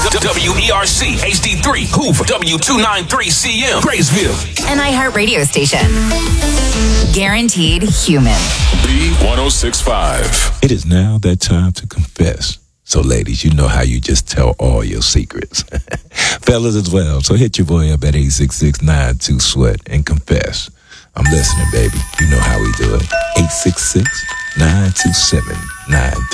WERC HD3 Hoover, W293CM Graysville, An iHeart radio station. Guaranteed human. B1065. It is now that time to confess. So, ladies, you know how you just tell all your secrets. Fellas as well. So hit your boy up at 866-92-SWEAT and confess. I'm listening, baby. You know how we do it. 866-927-93.